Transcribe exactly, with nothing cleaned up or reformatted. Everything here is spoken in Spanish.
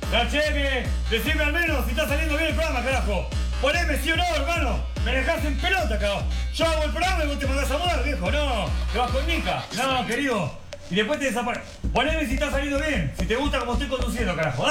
Cacheme, decime al menos si está saliendo bien el programa, carajo. Poneme sí o no, hermano. Me dejás en pelota, acá. Yo hago el programa y vos te mandás a mudar, viejo. No, te vas con Nica. No, querido. Y después te desapareces. Poneme si está saliendo bien. Si te gusta como estoy conduciendo, carajo.